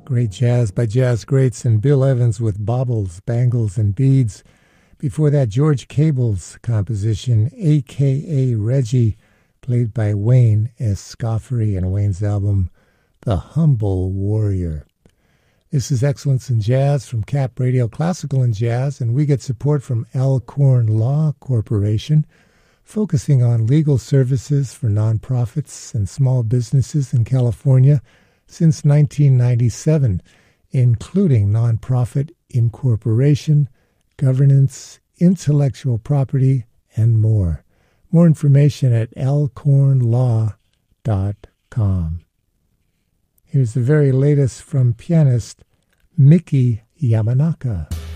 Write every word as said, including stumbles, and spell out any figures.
Great jazz by jazz greats, and Bill Evans with Baubles, Bangles, and Beads. Before that, George Cable's composition, a k a. Reggie, played by Wayne Escoffery in Wayne's album, The Humble Warrior. This is Excellence in Jazz from Cap Radio Classical and Jazz, and we get support from Alcorn Law Corporation, focusing on legal services for nonprofits and small businesses in California since nineteen ninety-seven, including nonprofit incorporation, governance, intellectual property, and more. More information at alcorn law dot com. Here's the very latest from pianist Miki Yamanaka.